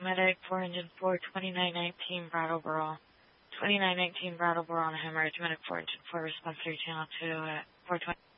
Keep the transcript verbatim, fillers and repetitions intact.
Medic four engine four, twenty-nine nineteen Brattleboro. twenty-nine nineteen Brattleboro on a hemorrhage. Medic four engine four, response three channel two at four twenty.